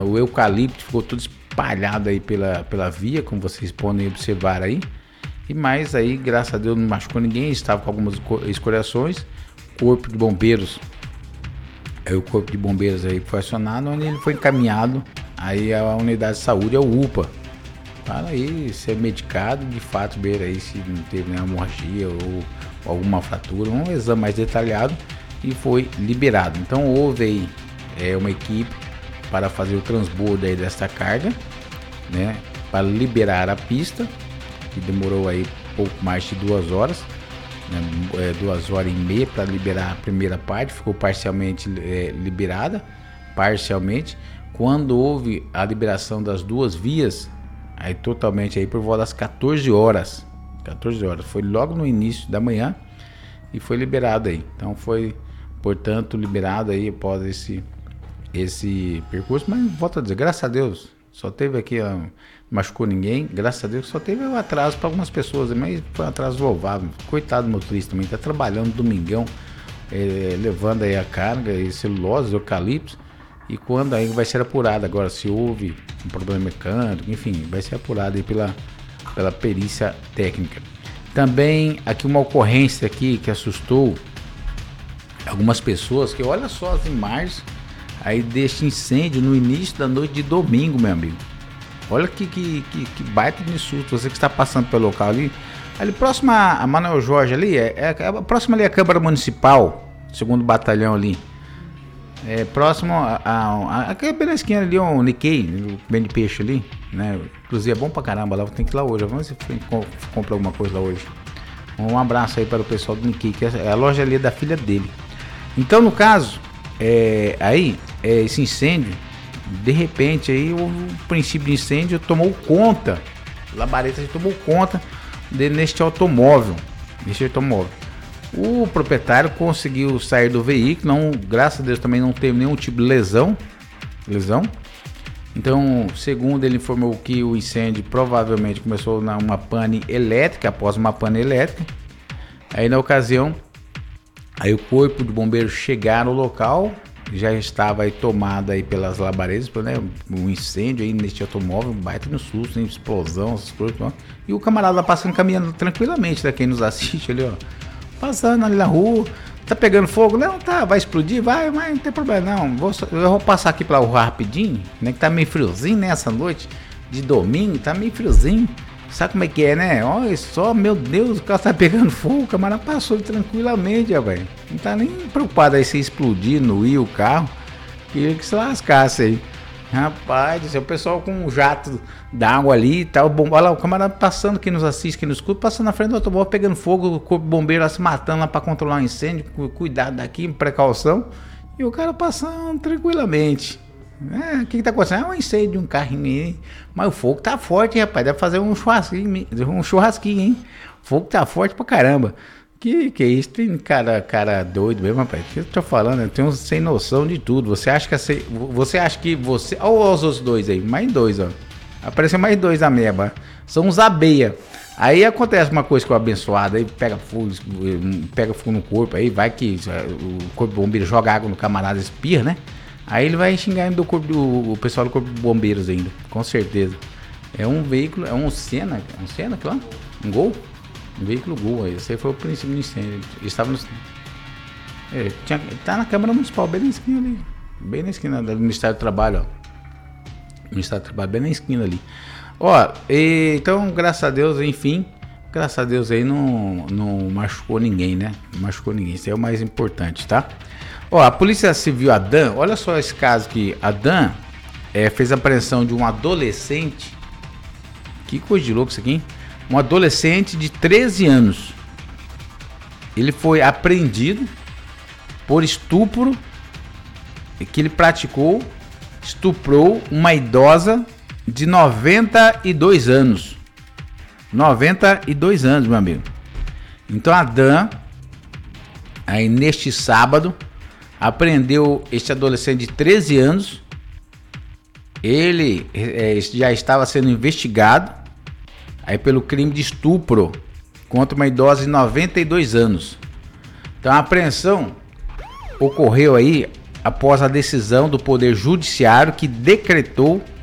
O eucalipto ficou tudo espalhado aí pela via, como vocês podem observar aí. E mais aí, graças a Deus, não machucou ninguém, estava com algumas escoriações. Corpo de bombeiros, o corpo de bombeiros aí foi acionado, onde ele foi encaminhado aí a unidade de saúde, a UPA, para aí ser medicado, de fato ver aí se não teve nenhuma hemorragia ou alguma fratura, um exame mais detalhado, e foi liberado. Então houve aí uma equipe para fazer o transbordo aí desta carga, né, para liberar a pista, que demorou aí pouco mais de 2 horas, né, 2 horas e meia para liberar a primeira parte, ficou parcialmente liberada, parcialmente. Quando houve a liberação das 2 vias, aí totalmente aí por volta das 14 horas, foi logo no início da manhã e foi liberado aí. Então foi, portanto, liberado aí após esse percurso, mas volto a dizer, graças a Deus, só teve aqui, machucou ninguém, graças a Deus, só teve um atraso para algumas pessoas, mas foi um atraso louvável. Coitado do motorista também, tá trabalhando domingão, levando aí a carga, e celulose, eucalipto, e quando aí vai ser apurado agora, se houve um problema mecânico, enfim, vai ser apurado aí pela perícia técnica. Também aqui uma ocorrência aqui que assustou algumas pessoas, que olha só as imagens aí deste incêndio no início da noite de domingo, meu amigo. Olha que baita de susto. Você que está passando pelo local ali próximo a Manuel Jorge ali, próximo ali a Câmara Municipal, 2º Batalhão ali. Próximo aqui bem na esquina ali, o Nikkei, bem de peixe ali, né? Inclusive é bom pra caramba lá, tem que ir lá hoje. Vamos ver se compra alguma coisa lá hoje. Um abraço aí para o pessoal do Nikkei, que é a loja ali da filha dele. Então, no caso, esse incêndio, de repente aí o princípio de incêndio tomou conta, labareda tomou conta neste automóvel. O proprietário conseguiu sair do veículo, não, graças a Deus também não teve nenhum tipo de lesão. Então, segundo ele informou que o incêndio provavelmente começou numa pane elétrica, após uma pane elétrica. Aí na ocasião, aí o corpo de bombeiros chegaram no local, já estava aí tomado aí pelas labaredas, né, um incêndio aí neste automóvel, baita no susto, né, explosão, essas coisas, ó. E o camarada lá passando, caminhando tranquilamente, né, quem nos assiste ali, ó, passando ali na rua, tá pegando fogo, não, tá, vai explodir, vai, mas não tem problema não, eu vou passar aqui pela rua rapidinho, né, que tá meio friozinho, né, essa noite de domingo, tá meio friozinho. Sabe como é que é, né? Olha só, meu Deus, o carro tá pegando fogo, o camarada passou tranquilamente, velho. Não tá nem preocupado aí se explodir, no o carro. Queria que se lascasse aí. Rapaz, o pessoal com um jato d'água ali e tal, olha lá, o camarada passando, quem nos assiste, quem nos escuta, passando na frente do automóvel, pegando fogo, o corpo bombeiro lá se matando lá pra controlar o incêndio, cuidado daqui, precaução. E o cara passando tranquilamente. O que tá acontecendo? É um incêndio de um carrinho aí. Mas o fogo tá forte, hein, rapaz. Deve fazer um churrasquinho, hein? O fogo tá forte pra caramba. Que é isso? Tem cara doido mesmo, rapaz. O que eu tô falando? Eu tenho sem noção de tudo. Você acha que você. Olha os outros dois aí. Mais 2, ó. Apareceu mais 2 ameba. São uns abeia. Aí acontece uma coisa com o abençoado. Aí pega fogo no corpo. Aí vai que o corpo do bombeiro joga água no camarada, espirra, né? Aí ele vai xingar o pessoal do corpo de bombeiros ainda, com certeza. É um veículo, é um Senna aquilo lá? Um Gol? Um veículo Gol aí. Esse aí foi o princípio do incêndio. Ele estava no... tá na Câmara Municipal, bem na esquina ali. Bem na esquina do Ministério do Trabalho, ó. Ministério do Trabalho, bem na esquina ali. Ó, então, graças a Deus, enfim, graças a Deus aí não machucou ninguém, né? Não machucou ninguém, isso é o mais importante, tá? Ó, a Polícia Civil Adan, olha só esse caso aqui. Adan fez a apreensão de um adolescente. Que coisa de louco isso aqui, hein? Um adolescente de 13 anos. Ele foi apreendido por estupro que ele praticou, estuprou uma idosa de 92 anos. 92 anos, meu amigo. Então a Dan, aí neste sábado, apreendeu este adolescente de 13 anos. Ele já estava sendo investigado aí pelo crime de estupro contra uma idosa de 92 anos. Então a apreensão ocorreu aí após a decisão do Poder Judiciário que decretou